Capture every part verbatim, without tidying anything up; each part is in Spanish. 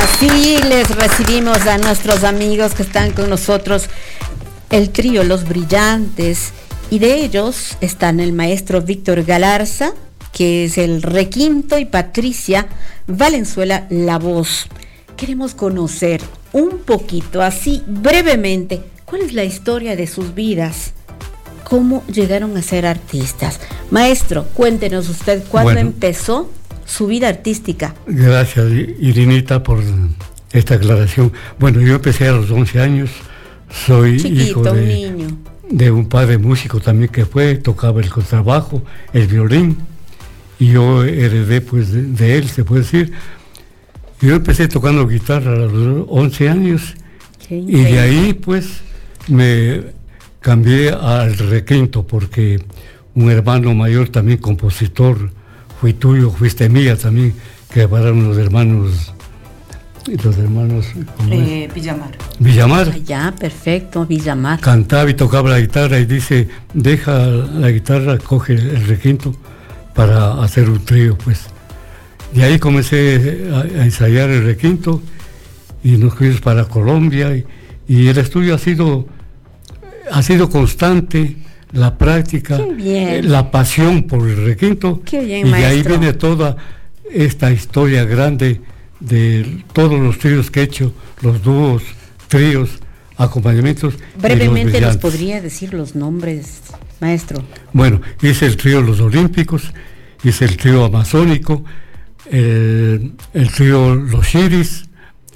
Así les recibimos a nuestros amigos que están con nosotros, el trío Los Brillantes, y de ellos están el maestro Víctor Galarza, que es el requinto, y Patricia Valenzuela, la voz. Queremos conocer un poquito, así brevemente, cuál es la historia de sus vidas, cómo llegaron a ser artistas. Maestro, cuéntenos usted cuándo bueno, empezó su vida artística. Gracias, Irinita, por esta aclaración. Bueno, yo empecé a los once años, soy Chiquito, hijo de, un niño. de un padre músico también que fue, tocaba el contrabajo, el violín, y yo heredé pues de, de él, se puede decir. Yo empecé tocando guitarra a los once años, y de ahí pues me cambié al requinto, porque un hermano mayor también compositor, fui tuyo, fuiste mía también, que pararon los hermanos, los hermanos eh, Villamar. Villamar. Ah, ya, perfecto, Villamar. Cantaba y tocaba la guitarra y dice, deja la guitarra, coge el requinto para hacer un trío, pues. Y ahí comencé a, a ensayar el requinto y nos fuimos para Colombia y, y el estudio ha sido, ha sido constante. La práctica, la pasión por el requinto, bien, y maestro. de ahí viene toda esta historia grande de todos los tríos que he hecho, los dúos, tríos, acompañamientos. Brevemente nos podría decir los nombres, maestro. Bueno, hice el trío Los Olímpicos, hice el trío Amazónico, el, el trío Los Chiris,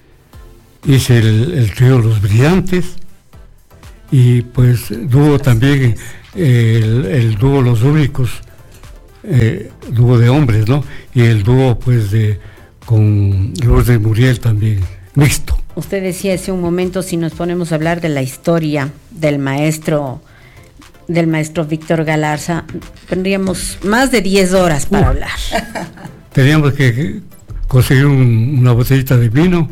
hice el, el trío Los Brillantes, y pues dúo también el, el dúo Los Únicos, eh, dúo de hombres, ¿no? Y el dúo pues de con Lourdes Muriel también, mixto. Usted decía hace un momento, si nos ponemos a hablar de la historia del maestro del maestro Víctor Galarza, tendríamos más de diez horas para uh, hablar. Teníamos que conseguir un, una botellita de vino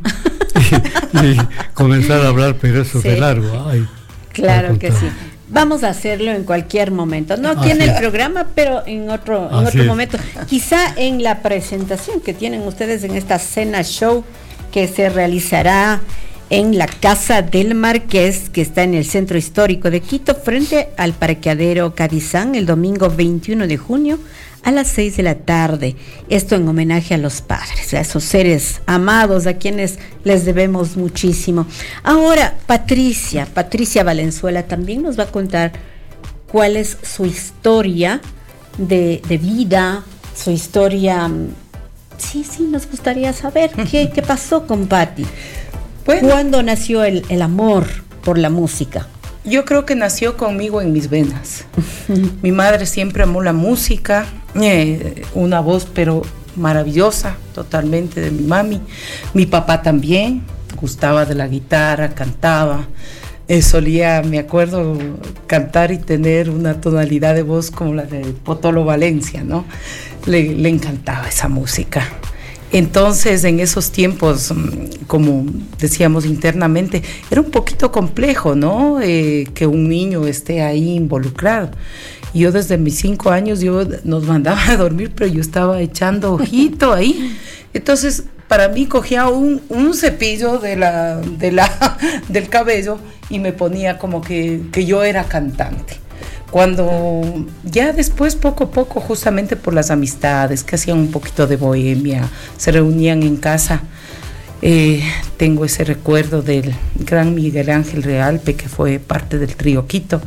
y, y comenzar a hablar, pero eso sí. De largo. Ay, claro que sí. Vamos a hacerlo en cualquier momento, no aquí Así en el es. programa, pero en otro, en otro momento. Quizá en la presentación que tienen ustedes en esta cena show que se realizará en la Casa del Marqués, que está en el Centro Histórico de Quito, frente al parqueadero Cadizán, el domingo veintiuno de junio a las seis de la tarde. Esto en homenaje a los padres, a esos seres amados a quienes les debemos muchísimo. Ahora, Patricia, Patricia Valenzuela también nos va a contar cuál es su historia de, de vida, su historia. Sí, sí, nos gustaría saber qué, qué pasó con Pati. Bueno, ¿cuándo nació el, el amor por la música? Yo creo que nació conmigo en mis venas. Mi madre siempre amó la música, eh, una voz pero maravillosa, totalmente, de mi mami. Mi papá también, gustaba de la guitarra, cantaba. Eh, solía, me acuerdo, cantar y tener una tonalidad de voz como la de Potolo Valencia, ¿no? Le, le encantaba esa música. Entonces, en esos tiempos, como decíamos internamente, era un poquito complejo, ¿no? Eh, que un niño esté ahí involucrado. Yo desde mis cinco años, yo nos mandaba a dormir, pero yo estaba echando ojito ahí. Entonces, para mí cogía un, un cepillo de la, de la, del cabello y me ponía como que, que yo era cantante. Cuando ya después, poco a poco, justamente por las amistades que hacían un poquito de bohemia, se reunían en casa, eh, tengo ese recuerdo del gran Miguel Ángel Realpe, que fue parte del trío Quito,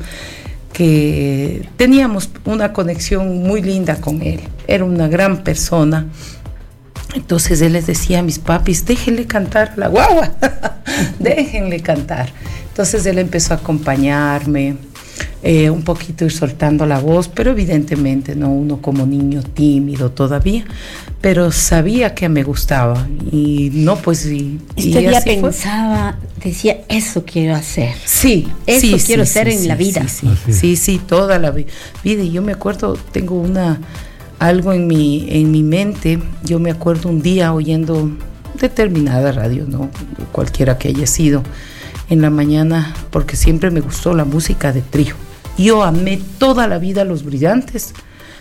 que teníamos una conexión muy linda con él, era una gran persona. Entonces él les decía a mis papis, déjenle cantar a la guagua, déjenle cantar. Entonces él empezó a acompañarme, Eh, un poquito ir soltando la voz, pero evidentemente no uno como niño tímido todavía, pero sabía que me gustaba y no pues y, y usted ya pensaba, fue. Decía, eso quiero hacer, sí, eso sí, quiero sí, hacer sí, en sí, la vida, sí, sí, sí, sí, toda la vida. Y yo me acuerdo, tengo una algo en mi en mi mente. Yo me acuerdo un día oyendo determinada radio, no cualquiera que haya sido, en la mañana, porque siempre me gustó la música de trío. Yo amé toda la vida Los Brillantes,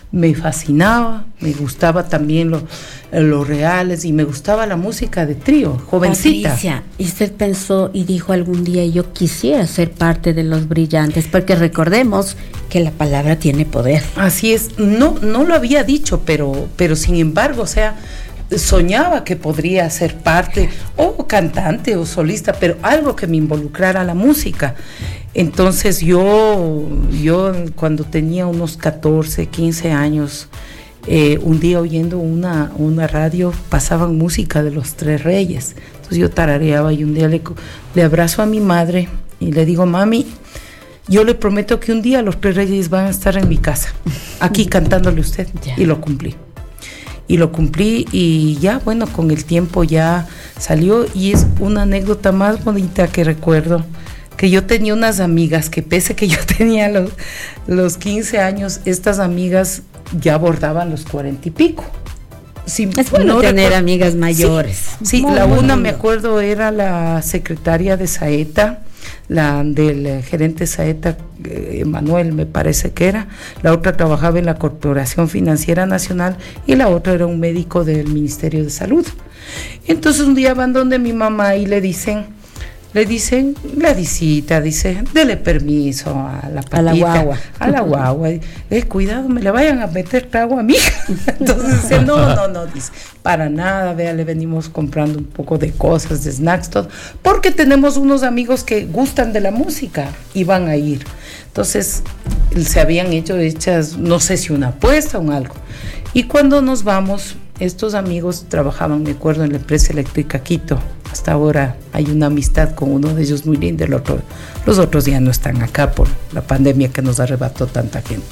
me fascinaba, me gustaba también lo, los reales y me gustaba la música de trío, jovencita. Patricia, ¿y usted pensó y dijo algún día yo quisiera ser parte de Los Brillantes? Porque recordemos que la palabra tiene poder. Así es, no, no lo había dicho, pero, pero sin embargo, o sea, soñaba que podría ser parte o cantante o solista, pero algo que me involucrara a la música. Entonces yo, yo cuando tenía unos catorce, quince años, eh, un día oyendo una, una radio pasaban música de Los Tres Reyes. Entonces yo tarareaba y un día le, le abrazo a mi madre y le digo, mami, yo le prometo que un día Los Tres Reyes van a estar en mi casa, aquí cantándole a usted. Yeah. Y lo cumplí. Y lo cumplí y ya, bueno, con el tiempo ya salió y es una anécdota más bonita que recuerdo, que yo tenía unas amigas que pese que yo tenía los, los quince años, estas amigas ya abordaban los cuarenta y pico. Sí, es bueno no tener recuerdo, amigas mayores. Sí, sí la una me acuerdo era la secretaria de Saeta, la del gerente Saeta, eh, Manuel me parece que era, la otra trabajaba en la Corporación Financiera Nacional y la otra era un médico del Ministerio de Salud. Entonces un día van donde mi mamá y le dicen, le dicen, Gladysita, dice, dele permiso a la patita, a la guagua, a la guagua, eh, cuidado, me le vayan a meter trago a mi hija. Entonces dice, no, no, no, dice, para nada, vea, le venimos comprando un poco de cosas, de snacks, todo, porque tenemos unos amigos que gustan de la música y van a ir. Entonces se habían hecho hechas, no sé si una apuesta o algo. Y cuando nos vamos, estos amigos trabajaban, me acuerdo, en la empresa eléctrica Quito. Hasta ahora hay una amistad con uno de ellos muy linda, el otro, los otros ya no están acá por la pandemia que nos arrebató tanta gente.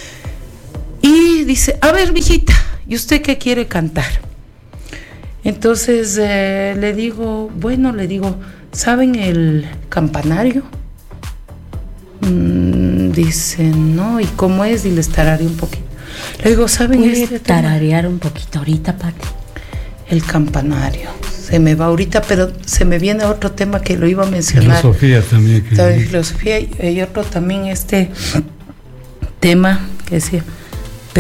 Y dice, a ver, mijita, ¿y usted qué quiere cantar? Entonces eh, le digo, bueno, le digo, ¿saben el campanario? Mm, dice, no, ¿y cómo es? Y les tararé un poquito. Le digo, ¿saben este tararear un poquito ahorita, Pati? El campanario. Se me va ahorita, pero se me viene otro tema que lo iba a mencionar. Filosofía también. Que... Filosofía y, y otro también este tema que decía,